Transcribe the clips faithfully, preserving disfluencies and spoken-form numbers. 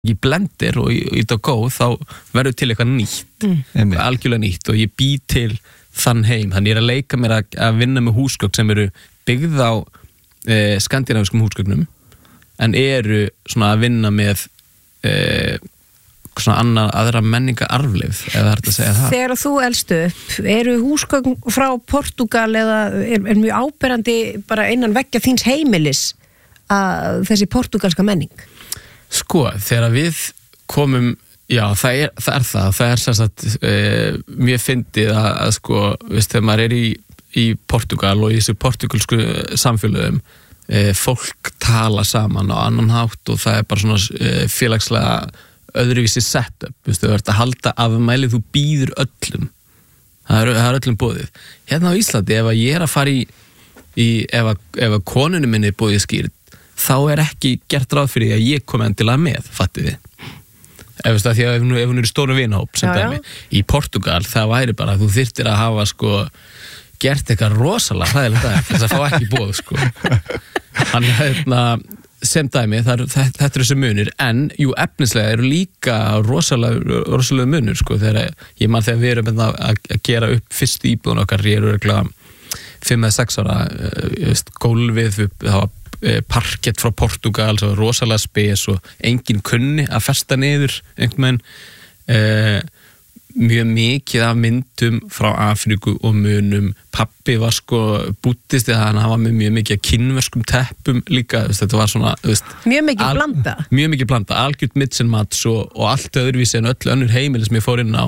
ég blendir og ég þetta á góð þá verður til eitthvað nýtt mm. algjörlega nýtt og ég bý til þann heim, þannig ég er að leika mér að, að vinna með húsgögn sem eru byggð á e, skandinavískum húsgögnum en eru svona að vinna með e, svona annað, aðra menninga arfleifð eða það er að segja það. Þegar þú elst upp, eru húsgögn frá Portúgal eða er, er mjög áberandi bara innan veggja þíns heimilis að þessi portúgalska menning? Sko, þegar við komum, já, það er það, er það, það er sérstætt e, mjög fyndið að, að sko, veist, þegar maður er í, í Portúgal og í þessu portúgalsku samfélögum, e, fólk tala saman á annan hátt og það er bara svona e, félagslega öðruvísi setup, veist, þú ert að halda afmæli, þú býður öllum, það er, það er öllum boðið. Hérna á Íslandi, ef að ég er að fara í, í ef að, ef að konunni minni er boðið skýrt, þá er ekki gert ráð fyrir því að ég komi endilega með, fattið þið. Ef, veist, að því að ef, ef hún er í stóru vinahóp, sem dæmi, í Portúgal, það væri bara að þú þyrftir að hafa, sko, gert eitthvað rosalega hræðilegt að þess að fá ekki boð, sko. Þannig að, hérna, sem dæmi, það, það, þetta er þessi munir, en, jú, efnislega eru líka rosalega, rosalega munir, sko, þegar ég man þegar við erum að, að gera upp fyrstu íbúðun okkar, ég eru örgulega fimm eða sex ára, veist, gólfið, það var parkett frá Portúgal, svo rosalega spes og engin kunni að festa niður einhvern veginn eh, mjög mikið af myndum frá Afríku og munum. Pabbi var sko búddisti, þannig að hann var með mjög mikið af kínverskum teppum líka, veist, þetta var svona veist, mjög mikið al, blanda mjög mikið blanda, algjört mitsenmats og, og allt öðruvísi en öll önnur heimili sem ég fór inn á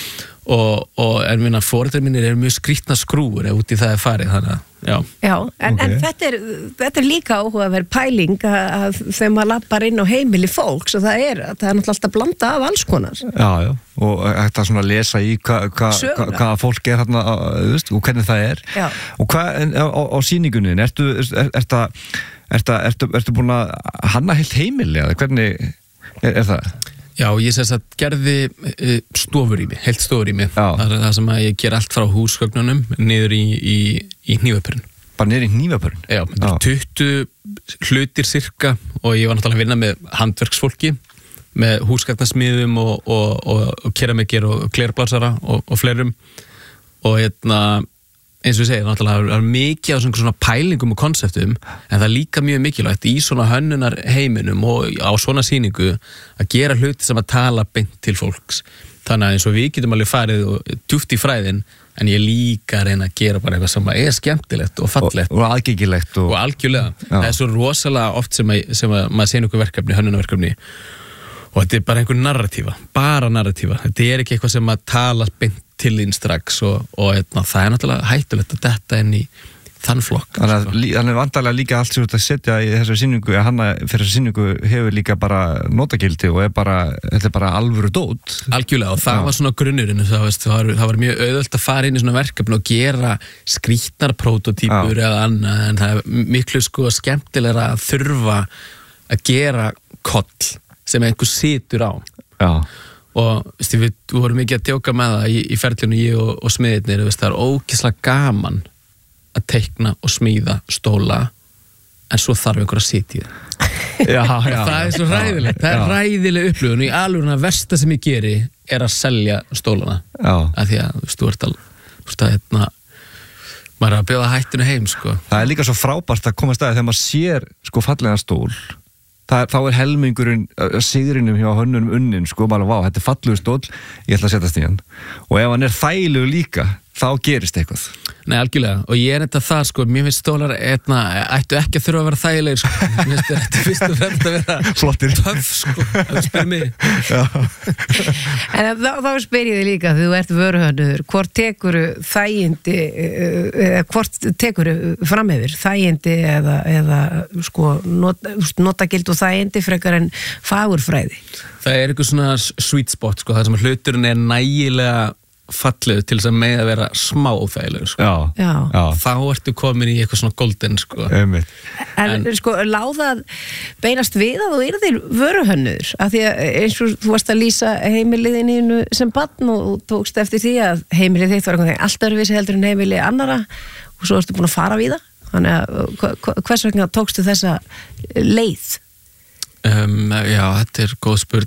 og, og en minna foreldrar mínir eru mjög skrýtna skrúfur ef út í það er farið, þannig að já, já en, okay. en þetta, er, þetta er líka áhugaverð pæling að þegar maður lappar inn á heimili fólks og það er, það er náttúrulega alltaf blanda af alls konar. Já, já, og þetta svona að lesa í hvað hva, hva, hva fólk er hérna, veist, og hvernig það er. Já. Og hvað, á, á sýningunni, ertu, er, er það, ertu, ertu, ertu búin að hanna heilt heimili, eða hvernig er, er það? Já, ég sess að gerði uh, stofurými, heilt stofurými. Það er það sem að ég ger allt frá húsgögnunum niður í, í, í hnífapörun. Bara niður í hnífapörun? Já, þetta er tuttugu hlutir cirka og ég var náttúrulega að vinna með handverksfólki, með húsgagnasmiðum og, og, og, og keramikir og glerblásara og, og fleirum og hérna eins og ég segi, náttúrulega það er mikið á svona pælingum og konseptum en það er líka mjög mikilvægt í svona hönnunar heiminum og á svona sýningu að gera hluti sem að tala beint til fólks. Þannig að eins og við getum alveg farið og djúpt í fræðin en ég líka að reyna að gera bara eitthvað sem er skemmtilegt og fallegt. Og, og aðgengilegt. Og, og algjörlega. Já. Það er svo rosalega oft sem að, sem að maður sé einhver verkefni, hönnunarverkefni og þetta er bara einhver narratífa, bara narratífa. Þetta er ekki eitthvað sem að tala beint til þín strax og, og etna, það er náttúrulega hættulegt að detta inn í þann flokk. Þannig að þannig vantarlega líka allt sem þú ert að setja í þessari sýningu, að hanna fyrir þessari sýningu hefur líka bara notagildi og er bara, þetta er bara alvöru dót. Algjörlega og það Já. Var svona grunnurinn, það, veist, það, var, það var mjög auðvelt að fara inn í svona verkefni og gera skrýtnar prototípur eða annað en það er miklu sko skemmtilegra að þurfa að gera koll sem einhver situr á. Já. Og veist, við, við vorum mikið að djóka með það í, í ferlinu ég og, og smiðirnir, veist, það er ógeðslega gaman að teikna og smíða stóla en svo þarf einhver að sitja í það. Já, já, það er svo ræðilegt, það er ræðileg upplifun og í alveg að versta sem ég geri er að selja stólana. Já. Af því að þú veist, þú ert að, þú veist að hérna, maður er að bjóða hættinu heim, sko. Það er líka svo frábært að koma að staði þegar maður sér, sko, fallega stól. Það, þá er helmingurinn sigrinum hjá hönnunum unnin, sko, bara, vá, þetta er fallegur stóll, ég ætla að setjast í hann. Og ef hann er þægilegur líka, þá gerist eitthvað. Nei, algjörlega, og ég er þetta það, sko, mér finnst stólar, eitna, ættu ekki að þurfa að vera þægilegir, sko, mér finnst þetta fyrst og fremst að vera flottir, töff, sko, að þú spyrir mig. En þá, þá spyr ég þig líka, þegar þú ert vöruhönnuður, hvort tekuru þægindi, eða hvort tekuru framhefur, þægindi eða, eða sko, not, notagild og þægindi frekar en fagurfræði? Það er eitthvað svona sweet spot, sko, það sem hluturinn er nægilega fallegu til þess að með að vera smá óþægilegur, sko. Já. Já. Já. Þá ertu komin í eitthvað svona golden, sko. Einmitt. En, en sko, láðað beinast við að þú yrðir vöruhönnuður, af því að eins og þú varst að lýsa heimiliðinu sem barn og tókst eftir því að heimilið þitt var eitthvað allt öðruvísi heldur en heimilið annara og svo ertu búin að fara við það. Þannig að hvers vegna tókstu þessa leið? Um, já, þetta er góð spurning.